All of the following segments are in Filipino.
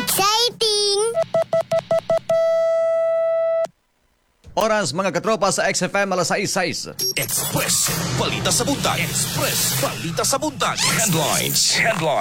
Exciting! Oras mga katropa sa XFM alas 6:06. Express Balita sa Buntag. Express Balita sa Buntag. Headlines.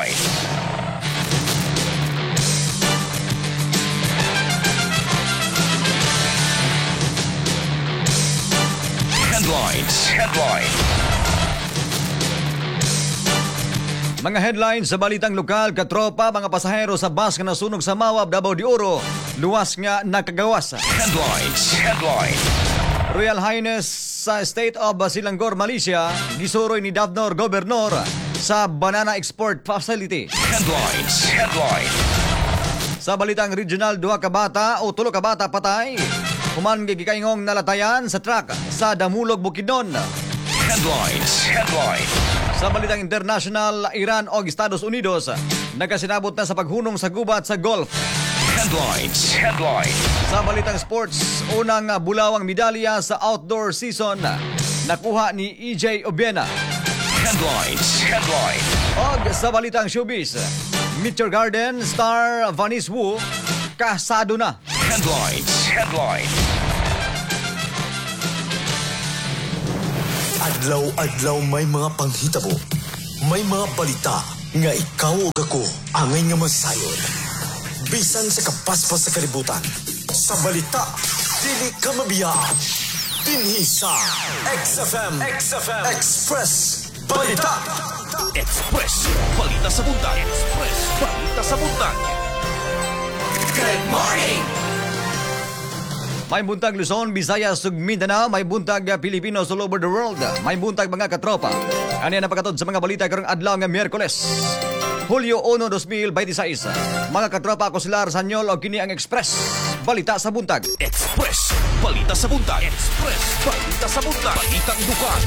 Mga headlines sa balitang lokal, katropa, mga pasahero sa bus nga nasunog sa Mawab, Davao de Oro, luwas nga nakagawas. Headlines. Royal Highness sa State of Selangor, Malaysia, gisuroy ni Davnor Gobernador sa Banana Export Facility. Headlines. Sa balitang regional, 2 ka bata o 3 ka bata patay. Human gigikaingong nalatayan sa truck sa Damulog, Bukidnon. Headlines. Sa balitang international, Iran o Estados Unidos nagkasinabot na sa paghunong sa gubat sa golf. Headlines. Sa balitang sports, unang bulawang medalya sa outdoor season nakuha ni EJ Obiena. Headlines. Og sa balitang showbiz, Meteor Garden star Vanice Wu kasado na. Headlines. Adlaw-adlaw may mga panghitabo. May mga balita nga ikaw o ako angay nga masayon. Bisan sa kapaspas sa kalibutan. Sa balita, dili ka mabiyaan. Dinhi sa XFM Express Balita. Express Balita sa Buntag. Good morning. May buntag Luzon, Visayas, ug Mindanao, may buntag Pilipinos all over the world. May buntag mga katropa. Ano yan ang pagkatod sa mga balita karong adlaw nga Miyerkules, Hulyo 1, 2026. Mga katropa, ako sila Arsanyol o kini ang Express Balita sa Buntag. Express Balita sa Buntag. Balitang dukan.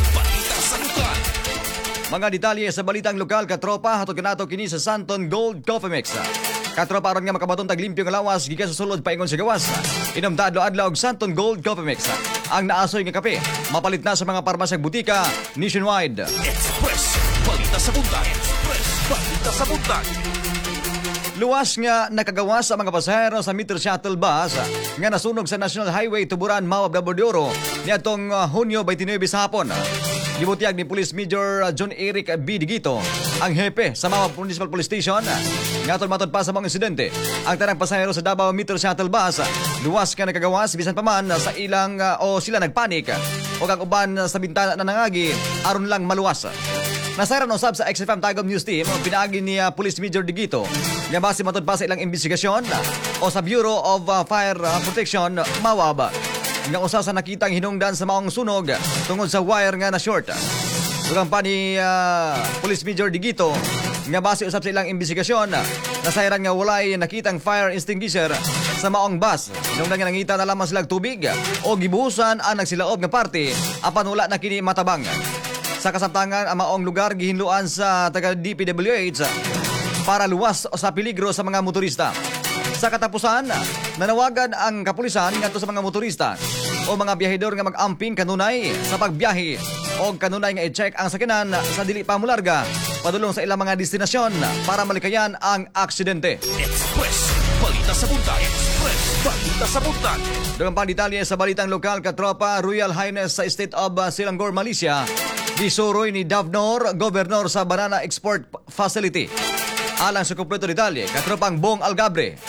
Mga detalye sa balitang lokal, katropa, hatod kanato kini sa Santon Gold Coffee Mix. Katropa aron nga makabaton tag limpyo nga lawas gikan sa sulod paingon sa gawas. Inom ta adlaw-adlaw og Santon Gold Coffee Mix. Ang naasoy nga kape mapalit na sa mga parmasyang butika nationwide. Express Balita sa Buntag. Luwas nga nakagawas sa mga pasahero sa Metro Shuttle bus nga nasunog sa National Highway Tuburan, Mawab, Davao de Oro niadtong Hunyo 29 sa hapon. Gibutiag ni Police Major John Eric B. Digito, ang hepe sa Mawab Municipal Police Station, nga matod pa sa mga insidente. Ang tanang pasahero sa Davao Metro Shuttle bus luwas nga nakagawas bisan pa man sa ilang o sila nagpanik o ang uban sa bintana na nangagi aron lang maluwas. Nasayran usab sa XFM Tagum News Team ang pinaagi ni Police Major Digito nga base matod pa sa ilang investigasyon o sa Bureau of Fire Protection Mawab nga usa sa nakitang hinungdan sa maong sunog tungod sa wire nga na short. Ugang pa ni Police Major Digito nga base usab sa ilang investigasyon nasayran nga walay nakitang fire extinguisher sa maong bus. Hinungdan nga nangita na lamang silang tubig o gibuhusan ang nagsilaob nga parte apan wala na kini matabang. Sa kasamtangan, ang maong lugar gihinluan sa taga DPWH para luwas sa peligro sa mga motorista. Sa katapusan, nanawagan ang kapulisan ngadto sa mga motorista o mga biyahedor nga mag-amping kanunay sa pagbiyahe o kanunay nga i-check ang sakinan sa dili pa mularga padulong sa ilang mga destinasyon para malikayan ang aksidente. Express Balita sa Buntag. Doon pang detalye sa balitang lokal, katropa, Royal Highness sa State of Selangor, Malaysia, gisuroy ni Davnor Gobernador sa Banana Export Facility. Alang sa kumpleto detalye, katropang Bong Algabre.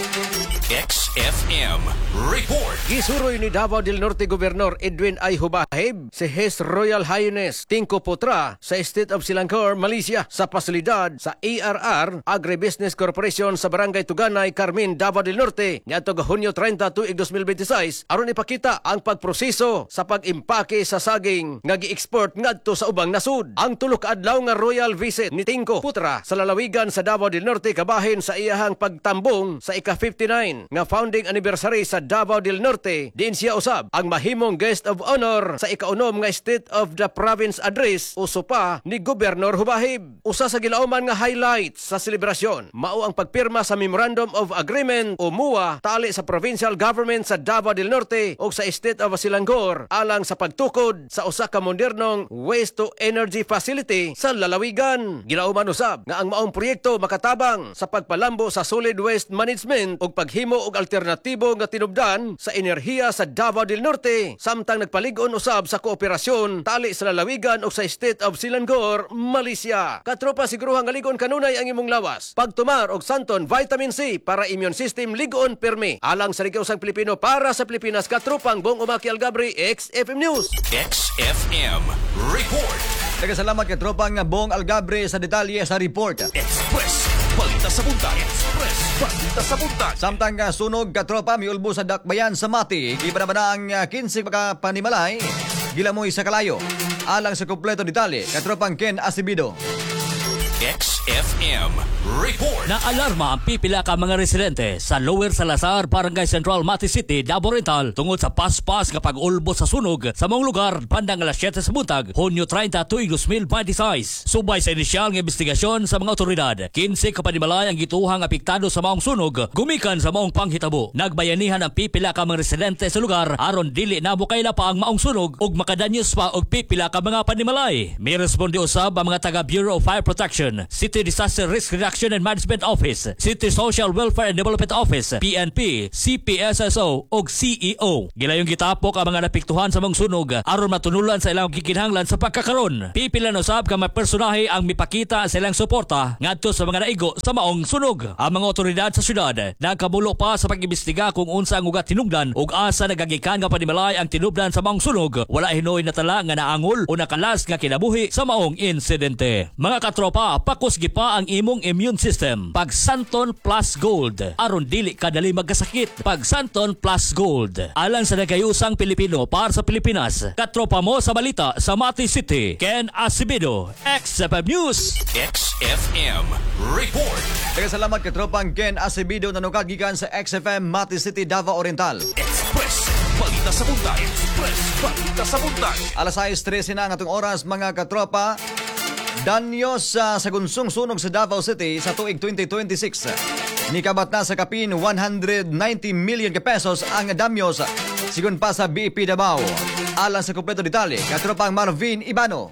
XFM Report. Gisuroy ni Davao del Norte Governor Edwin I. Hubahib si His Royal Highness Tingko Putra sa State of Selangor, Malaysia sa pasilidad sa ARR Agribusiness Corporation sa Barangay Tuganay, Carmen, Davao del Norte niadtong Hunyo 30, tuig 2026 aron ipakita ang pagproseso sa pag-impake sa saging nga gi-export ngadto sa ubang nasud. Ang tulo ka adlaw nga royal visit ni Tingko Putra sa lalawigan sa Davao del Norte kabahin sa iyahang pagtambong sa ika 59 nga founding anniversary sa Davao del Norte, diin siya usab ang mahimong guest of honor sa ikaunom nga State of the Province address uso pa ni Gobernador Hubahib. Usa sa gilauman nga highlights sa selebrasyon mao ang pagpirma sa Memorandum of Agreement o MOA tali sa provincial government sa Davao del Norte o sa State of Selangor alang sa pagtukod sa usa ka modernong waste to energy facility sa lalawigan. Gilauman usab nga ang maong proyekto makatabang sa pagpalambo sa solid waste management ug paghimo og alternatibo nga tinubdan sa enerhiya sa Davao del Norte samtang nagpalig-on usab sa kooperasyon tali sa lalawigan o sa State of Selangor, Malaysia. Katropa, siguruhang ngaligon kanunay ang imong lawas. Pagtumar og Santon Vitamin C para immune system ligon permi. Alang sa ligaw sang Pilipino para sa Pilipinas, katropang Bong Umaki Algabri, XFM News. XFM Report. Salamat katropang Bong Algabre sa detalye sa report. Express Balita sa Buntag. Express Balita sa Buntag. Samtang sunog katropa miulbo sa dakbayan sa Mati, giba naman ang 15 panimalay, gilamoy sa kalayo. Alang sa kompleto detalye, katropang Ken Acebido. XFM Report. Naalarma ang pipila ka mga residente sa Lower Salazar, Barangay Central, Mati City, Davao Oriental tungod sa paspas nga pag-ulbo sa sunog sa mong lugar bandang alas 7 sa buntag, Hunyo 30, tuig 2026. Subay sa inisyal nga investigasyon sa mga otoridad, 15 ka panimalay ang gituhang apektado sa maong sunog gumikan sa maong panghitabo. Nagbayanihan ang pipila ka mga residente sa lugar aron dili na mukayla pa ang maong sunog ug makadanyos pa og pipila ka mga panimalay. May responde usab ang mga taga Bureau of Fire Protection, City Disaster Risk Reduction and Management Office, City Social Welfare and Development Office, PNP, CPSSO ug CEO. Gilayong gitapok ang mga napiktuhan sa mga sunog aron matunulan sa ilang gikinahanglan sa pagkakaron. Pipila na usab ka mga personahe ang mipakita sa ilang suporta ngadto sa mga naigo sa maong sunog. Ang mga otoridad sa syudad nagkabulo pa sa pag-imbestiga kung unsa ang ugat tinugdan ug asa nagagikan nga panimalay ang tinubdan sa maong sunog. Wala hinoy natala nga naangol o nakalas nga kinabuhi sa maong insidente. Mga katropa, pakusgi pa ang imong immune system. Pag Santon Plus Gold aron dili ka dali magkasakit. Pag Santon Plus Gold alang sa nagayusang Pilipino para sa Pilipinas. Katropa mo sa balita sa Mati City, Ken Acebido, XFM News. XFM Report. Salamat katropang Ken Acebido na gikan sa XFM Mati City, Davao Oriental. Express Balita sa Buntag. Express Balita sa Buntag. Alas 6:13 na ang atong oras mga katropa. Danyos sa gunsong sunog sa Davao City sa tuig 2026. Nikabat na sa kapin 190 million pesos ang danyos sigon pa sa BIP Davao. Alang sa kompleto detalye, katropang Marvin Ibano.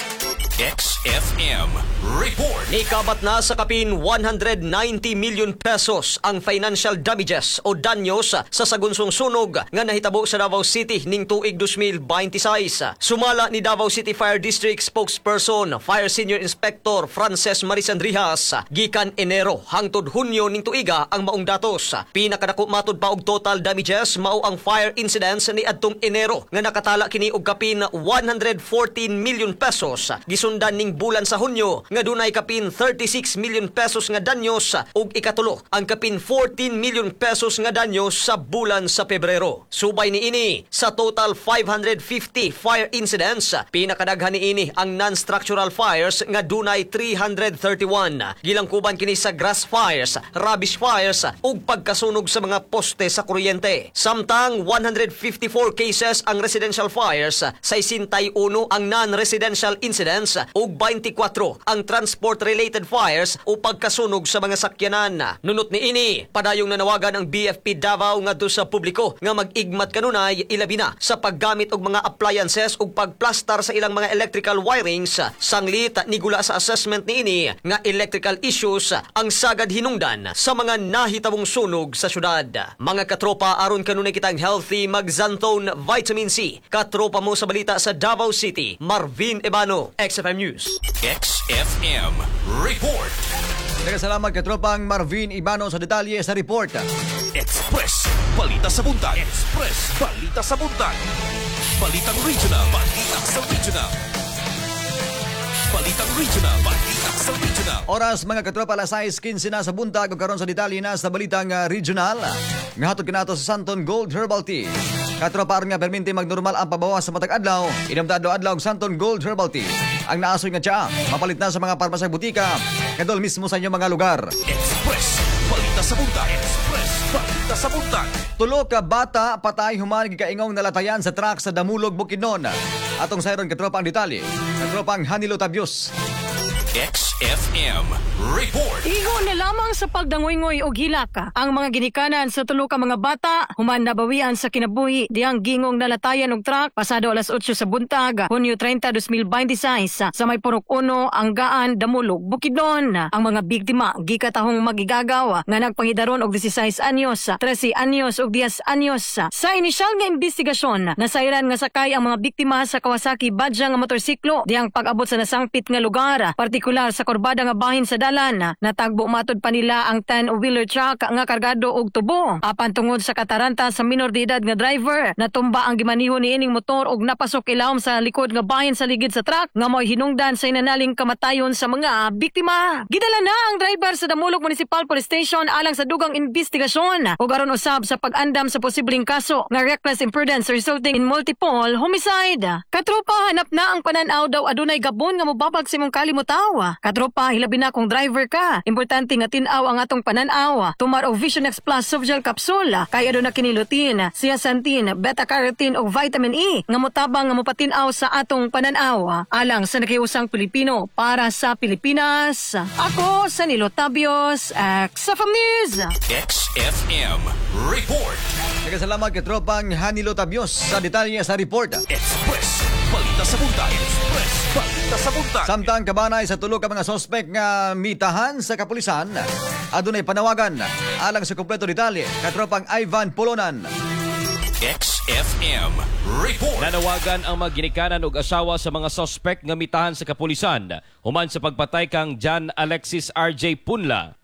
XFM Report. Nikabat na sa kapin 190 million pesos ang financial damages o danyos sa sagunsong sunog nga nahitabo sa Davao City ning tuig 2026. Sumala ni Davao City Fire District spokesperson Fire Senior Inspector Frances Marisan Rihas, gikan Enero hangtod Hunyo ning tuiga ang maong datos. Pinakadako matud pa og total damages mao ang fire incidents ni adtong Enero nga nakatala kini og kapin 114 million pesos. Gisundan ning bulan sa Hunyo nga dunay kapin 36 million pesos nga danyos ug ikatulo ang kapin 14 million pesos nga danyos sa bulan sa Pebrero. Subay ni ini sa total 550 fire incidents, pinakadaghan ni ini ang non-structural fires nga dunay 331. Gilangkuban kini sa grass fires, rubbish fires ug pagkasunog sa mga poste sa kuryente. Samtang 154 cases ang residential fires, 61 ang non-residential incidents ug 24 ang transport-related fires o pagkasunog sa mga sakyanan. Nunot ni ini, padayong nanawagan ang BFP Davao ngadto sa publiko nga mag-igmat kanunay ilabi na sa paggamit og mga appliances ug pagplastar sa ilang mga electrical wirings. Sanglit ni gula sa assessment ni ini nga electrical issues ang sagad hinungdan sa mga nahitabong sunog sa syudad. Mga katropa, aron kanunay kitang healthy, mag-Xanthone Vitamin C. Katropa mo sa balita sa Davao City, Marvin Ibano, XFM News. XFM Report. Salamat katropang Marvin Ibano sa detalye sa report. Express Balita sa Buntag. Express Balita sa Buntag. Balitang Regional. Balita sa Regional. Balitang Regional. Balita sa Regional. Oras mga katropa, alas 6:15 na sa buntag ug karon sa detalye na sa balitang regional. Ngahatod kinato sa Santon Gold Herbal Tea. Katropa, aron nga perminti magnormal ang pabawas sa matag adlaw. Inom ta adlaw og Santon Gold Herbal Tea. Ang naasoy nga tsaa, mapalit na sa mga parmasang butika, kadol mismo sa inyong mga lugar. Express Balita sa Buntag. Express. Balita sa Buntag. Tulo ka bata patay human gikaingong nalatayan sa truck sa Damulog, Bukidnon. Atong sayron katropang detalye. Katropang Hanilo Tabios. XFM Report. Igo na lamang sa pagdangoy-ngoy og hilaka ang mga ginikanan sa tulo ka mga bata human nabawian sa kinabuhi diyang gingong nalatayan og truck pasado alas 8 sa buntag Hunyo 30, 2026 sa may Purok 1 Anggaan, Damulog, Bukidnon. Ang mga biktima gikatahong magigagaw nga nagpangidaron og 16 anyos, 13 anyos ug 10 anyos. Sa inisyal nga investigasyon, nasayran nga sakay ang mga biktima sa Kawasaki Badja nga motorsiklo diyang pag-abot sa nasangpit nga lugar, partikular sa kurbada nga bahin sa dalan. Natagbo matod pa nila ang 10-wheeler truck nga kargado og tubo. Apan tungod sa kataranta sa minor de edad nga driver, natumba ang gimaniho ni ining motor og napasok ilawom sa likod nga bahin sa ligid sa truck nga mo'y hinungdan sa inanaling kamatayon sa mga biktima. Gidala na ang driver sa Damulog Municipal Police Station alang sa dugang investigasyon ug aron usab sa pag-andam sa posibleng kaso nga reckless imprudence resulting in multiple homicide. Katropa, hanap na ang pananaw daw adunay gabon nga mobabag sa imong kalimutaw. Katropa, hilabi na kung driver ka. Importante nga tinaw ang atong pananaw. Tumar og Vision X Plus Softgel Capsule kay aduna kinilutin, zeaxanthin, beta-carotene ug vitamin E nga motabang nga mopatinaw sa atong pananaw. Alang sa nakiusang Pilipino para sa Pilipinas. Ako sa Nilo Tabios, XFM News. XFM Report. Nagkasalamat katropang Hanilo Tabios sa detalye sa report. Express. Balita sa Buntag. Express. Balita sa Buntag. Samtang kabanay sa tulo ka mga sospek nga mitahan sa kapulisan, adunay panawagan alang sa kompleto detalye katropang Ivan Polonan. XFM Report. Nanawagan ang mga ginikanan ug asawa sa mga sospek nga mitahan sa kapulisan human sa pagpatay kang John Alexis RJ Punla